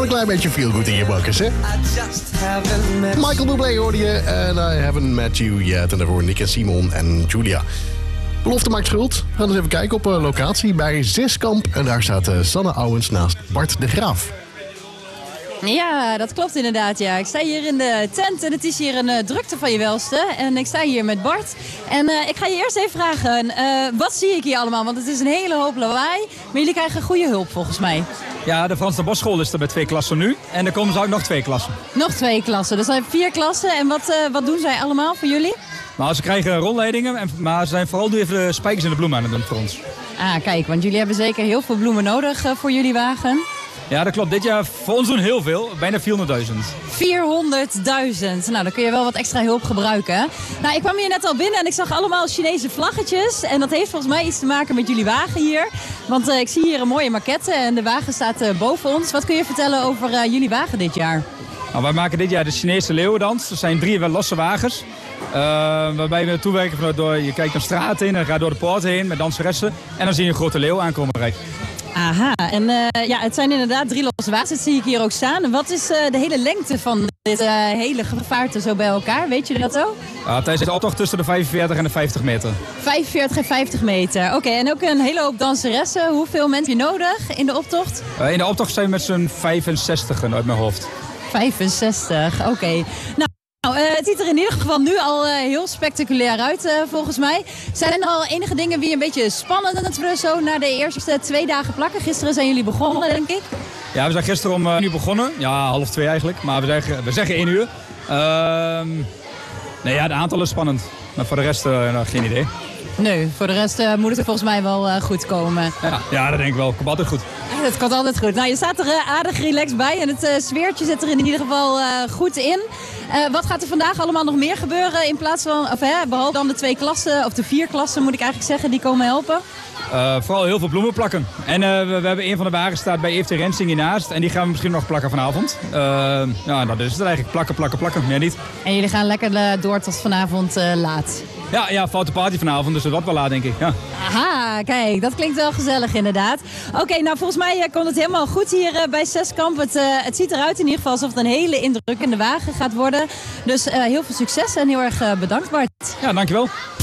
een klein beetje feel good in je bakkes, hè? Michael Bublé hoorde je en I haven't met you yet. En daarvoor Nick en Simon en Julia. Belofte maakt schuld. We gaan eens even kijken op locatie bij Zeskamp. En daar staat Sanne Ouwens naast Bart de Graaf. Ja, dat klopt inderdaad. Ja. Ik sta hier in de tent en het is hier een drukte van je welste. En ik sta hier met Bart. En ik ga je eerst even vragen, wat zie ik hier allemaal? Want het is een hele hoop lawaai. Maar jullie krijgen goede hulp volgens mij. Ja, de Frans de Bosschool is er bij 2 klassen nu. En er komen zo ook nog 2 klassen. Nog 2 klassen, dus er zijn 4 klassen. En wat doen zij allemaal voor jullie? Nou, ze krijgen rondleidingen, maar ze zijn vooral nu even de spijkers in de bloemen aan het doen voor ons. Ah, kijk, want jullie hebben zeker heel veel bloemen nodig voor jullie wagen. Ja, dat klopt. Dit jaar voor ons doen heel veel. Bijna 400.000. 400.000. Nou, dan kun je wel wat extra hulp gebruiken. Hè? Nou, ik kwam hier net al binnen en ik zag allemaal Chinese vlaggetjes. En dat heeft volgens mij iets te maken met jullie wagen hier. Want ik zie hier een mooie maquette en de wagen staat boven ons. Wat kun je vertellen over jullie wagen dit jaar? Nou, wij maken dit jaar de Chinese leeuwendans. Er zijn 3 losse wagens. Waarbij we toewerken je kijkt een straat in en gaat door de poort heen met danseressen. En dan zie je een grote leeuw aankomen rijden. Aha, en ja, het zijn inderdaad 3 losse wagens, dat zie ik hier ook staan. Wat is de hele lengte van dit hele gevaarte zo bij elkaar? Weet je dat zo? Tijdens de optocht tussen de 45 en de 50 meter. 45 en 50 meter, oké. En ook een hele hoop danseressen. Hoeveel mensen heb je nodig in de optocht? In de optocht zijn we met z'n 65 uit mijn hoofd. 65, oké. Nou, het ziet er in ieder geval nu al heel spectaculair uit, volgens mij. Zijn er al enige dingen die een beetje spannend dat we zo na de eerste 2 dagen plakken? Gisteren zijn jullie begonnen, denk ik. Ja, we zijn gisteren om 1 uur begonnen. Ja, 1:30 eigenlijk. Maar we zeggen 1 uur. Nee, ja, de aantal is spannend. Maar voor de rest, geen idee. Nee, voor de rest moet het er volgens mij wel goed komen. Ja, dat denk ik wel. Komt altijd goed. Het komt altijd goed. Nou, je staat er aardig relaxed bij en het sfeertje zit er in ieder geval goed in. Wat gaat er vandaag allemaal nog meer gebeuren in plaats van, behalve dan de 2 klassen, of de 4 klassen moet ik eigenlijk zeggen, die komen helpen? Vooral heel veel bloemen plakken. En we hebben een van de wagens staat bij EFT Rensing hiernaast. En die gaan we misschien nog plakken vanavond. Ja, dat is het eigenlijk. Plakken. Meer niet. En jullie gaan lekker door tot vanavond laat? Ja, foute party vanavond. Dus dat wordt wel laat, denk ik. Ja. Aha, kijk, dat klinkt wel gezellig inderdaad. Oké, nou volgens mij komt het helemaal goed hier bij Zeskamp. Het ziet eruit in ieder geval alsof het een hele indrukwekkende wagen gaat worden. Dus heel veel succes en heel erg bedankt, Bart. Ja, dankjewel.